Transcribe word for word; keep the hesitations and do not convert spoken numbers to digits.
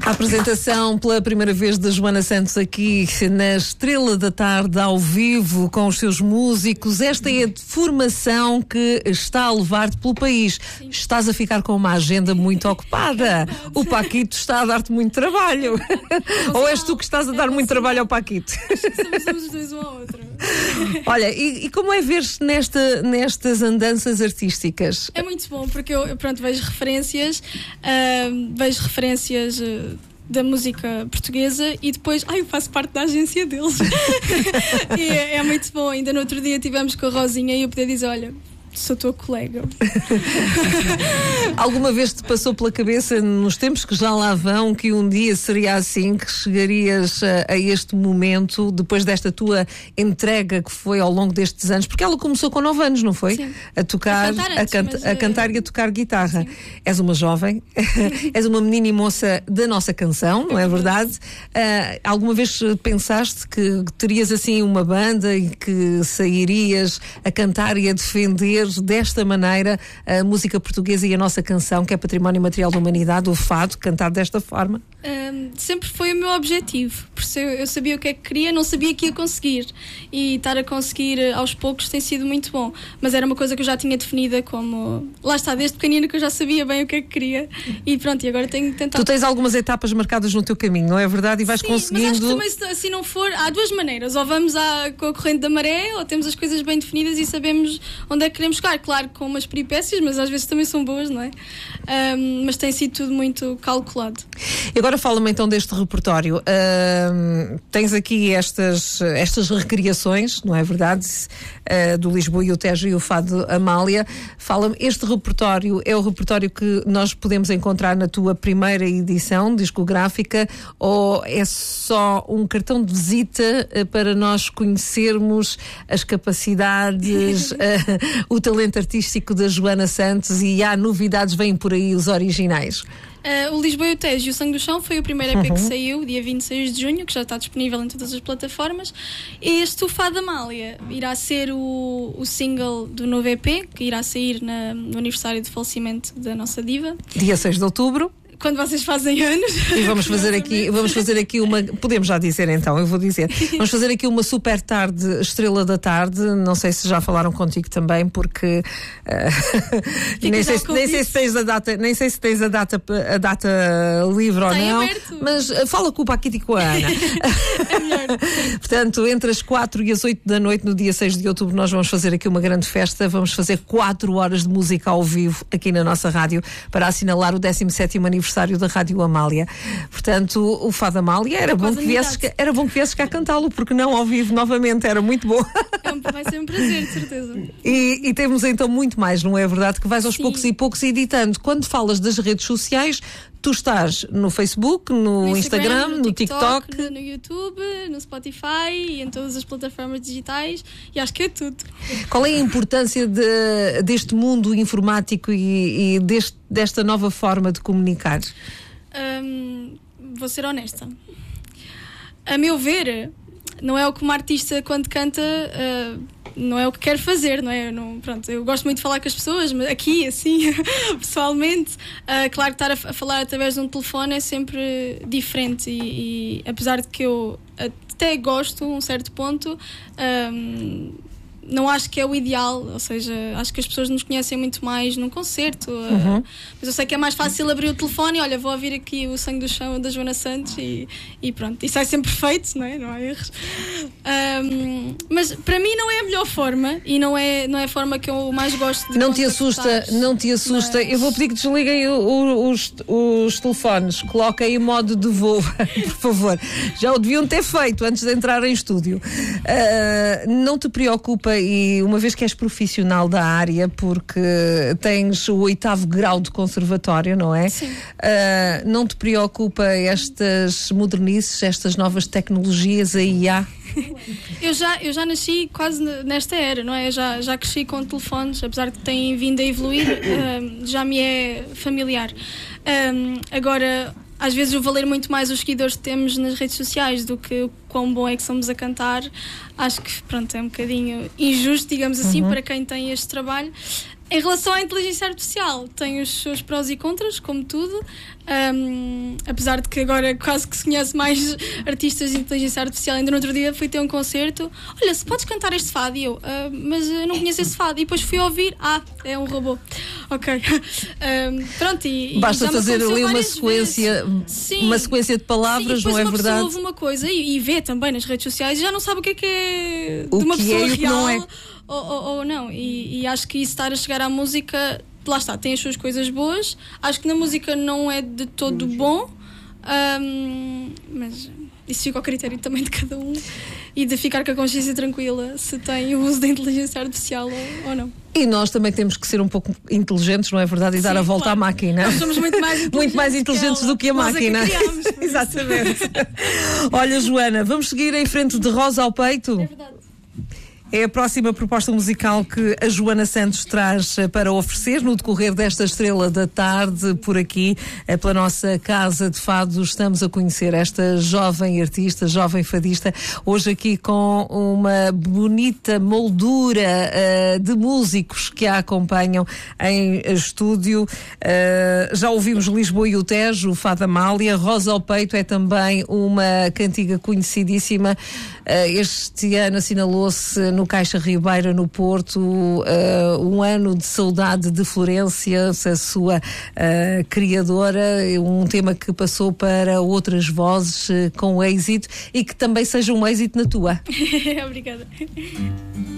A apresentação pela primeira vez da Joana Santos aqui na Estrela da Tarde, ao vivo, com os seus músicos. Esta é a formação que está a levar-te pelo país. Sim. Estás a ficar com uma agenda muito ocupada. O Paquito está a dar-te muito trabalho. Ou és tu que estás a dar muito trabalho ao Paquito? Somos os dois um ao outro. Olha, e, e como é ver-se nesta, nestas andanças artísticas? É muito bom, porque eu, pronto, vejo referências, uh, vejo referências uh, da música portuguesa e depois, ai, eu faço parte da agência deles. E é, é muito bom. Ainda no outro dia tivemos com a Rosinha e eu podia dizer, olha, sou tua colega. Alguma vez te passou pela cabeça, nos tempos que já lá vão, que um dia seria assim, que chegarias a, a este momento, depois desta tua entrega que foi ao longo destes anos? Porque ela começou com nove anos, não foi? Sim. A tocar, a, cantar, a, antes, canta, mas, a cantar e a tocar guitarra. Sim. És uma jovem, és uma menina e moça da nossa canção, não é verdade? Uh, alguma vez pensaste que terias assim uma banda e que sairias a cantar e a defender desta maneira a música portuguesa e a nossa canção, que é património material da humanidade, o fado, cantar desta forma? Um, sempre foi o meu objetivo, porque eu, eu sabia o que é que queria, não sabia que ia conseguir, e estar a conseguir aos poucos tem sido muito bom, mas era uma coisa que eu já tinha definida como, lá está, desde pequenina que eu já sabia bem o que é que queria, e pronto, e agora tenho tentado. Tu tens algumas etapas marcadas no teu caminho, não é verdade? E vais Sim, conseguindo. Mas acho que também, se assim não for, há duas maneiras, ou vamos à, com a corrente da maré, ou temos as coisas bem definidas e sabemos onde é que queremos chegar, claro, com umas peripécias, mas às vezes também são boas, não é? Um, mas tem sido tudo muito calculado. E agora fala-me então deste repertório. Uh, tens aqui estas, estas recriações, não é verdade? Uh, do Lisboa e o Tejo e o Fado Amália. Fala-me, este repertório é o repertório que nós podemos encontrar na tua primeira edição discográfica, ou é só um cartão de visita uh, para nós conhecermos as capacidades, uh, o talento artístico da Joana Santos, e há novidades, vêm por aí os originais? Uh, o Lisboa e o Tejo e o Sangue do Chão foi o primeiro E P uhum. que saiu, dia vinte e seis de junho, que já está disponível em todas as plataformas. Este, o Fado Amália, irá ser o, o single do novo E P, que irá sair na, no aniversário de falecimento da nossa diva. Dia seis de outubro. Quando vocês fazem anos. E vamos fazer aqui, vamos fazer aqui uma, podemos já dizer então, eu vou dizer, vamos fazer aqui uma super tarde, Estrela da Tarde. Não sei se já falaram contigo também, porque uh, nem, sei, nem sei se tens a data, nem sei se tens a data, a data livre ou Tem não, aberto. mas uh, fala com o Paquito e com a Ana. É melhor. Portanto, entre as quatro e as oito da noite, no dia seis de outubro, nós vamos fazer aqui uma grande festa. Vamos fazer quatro horas de música ao vivo aqui na nossa rádio para assinalar o décimo sétimo aniversário da Rádio Amália. Portanto, o Fado Amália, era bom, que viesses, era bom que viesses cá cantá-lo, porque não ao vivo novamente, era muito bom. É, vai ser um prazer, de certeza. E, e temos então muito mais, não é verdade? Que vais aos Sim. poucos e poucos editando. Quando falas das redes sociais, tu estás no Facebook, no, no Instagram, Instagram, no, no TikTok, TikTok, no, no YouTube, no Spotify e em todas as plataformas digitais, e acho que é tudo. Qual é a importância de, deste mundo informático e, e deste, desta nova forma de comunicar? Um, vou ser honesta. A meu ver, não é o que uma artista, quando canta, uh, não é o que quer fazer, não é? Não, pronto, eu gosto muito de falar com as pessoas, mas aqui, assim, pessoalmente, uh, claro que estar a, a falar através de um telefone é sempre diferente, e, e apesar de que eu até gosto, a um certo ponto, um, não acho que é o ideal, ou seja, acho que as pessoas nos conhecem muito mais num concerto, uhum. uh, mas eu sei que é mais fácil abrir o telefone e olha, vou ouvir aqui o Sangue do Chão da Joana Santos e, e pronto, isso é sempre perfeito, não é? Não há erros. Um, mas para mim não é a melhor forma e não é, não é a forma que eu mais gosto de Não te assusta, não te assusta. Mas... Eu vou pedir que desliguem o, o, os, os telefones, coloquem em modo de voo, por favor. Já o deviam ter feito antes de entrar em estúdio. Uh, não te preocupa, e uma vez que és profissional da área, porque tens o oitavo grau de conservatório, não é? Sim. Uh, não te preocupa estas modernices, estas novas tecnologias, a I A? Eu já, eu já nasci quase nesta era, não é? Eu já, já cresci com telefones, apesar de que têm vindo a evoluir, um, já me é familiar. Um, agora, às vezes eu vou ler muito mais os seguidores que temos nas redes sociais do que o quão bom é que somos a cantar. Acho que, pronto, é um bocadinho injusto, digamos assim, uhum. para quem tem este trabalho. Em relação à inteligência artificial, tem os seus prós e contras, como tudo. Um, apesar de que agora quase que se conhece mais artistas de inteligência artificial. Ainda no outro dia fui ter um concerto. Olha, se podes cantar este fado? E eu, uh, mas eu não conheço esse fado. E depois fui ouvir, ah, é um robô. Ok. Um, pronto, e, basta e fazer ali uma sequência, uma sequência de palavras, sim, não é uma verdade? Ouve uma coisa e, e vê também nas redes sociais e já não sabe o que é que é o de uma que pessoa é, real não é. ou, ou, ou não. E, e acho que isso estar a chegar à música, lá está, tem as suas coisas boas. Acho que na música não é de todo bom, um, mas isso fica ao critério também de cada um e de ficar com a consciência tranquila se tem o uso da inteligência artificial ou, ou não. E nós também temos que ser um pouco inteligentes, não é verdade? E dar Sim, a volta claro. à máquina. Nós somos muito mais inteligentes, muito mais inteligentes que do que a Nós máquina. É que criámos, exatamente. Olha, Joana, vamos seguir em frente de Rosa ao Peito? É verdade. É a próxima proposta musical que a Joana Santos traz para oferecer no decorrer desta Estrela da Tarde por aqui, pela nossa Casa de Fado. Estamos a conhecer esta jovem artista, jovem fadista, hoje aqui com uma bonita moldura uh, de músicos que a acompanham em estúdio. Uh, já ouvimos Lisboa e o Tejo, o Fado Amália. Rosa ao Peito é também uma cantiga conhecidíssima. Uh, este ano assinalou-se no Caixa Ribeira, no Porto, uh, um ano de saudade de Florência, a sua uh, criadora, um tema que passou para outras vozes uh, com êxito e que também seja um êxito na tua. Obrigada.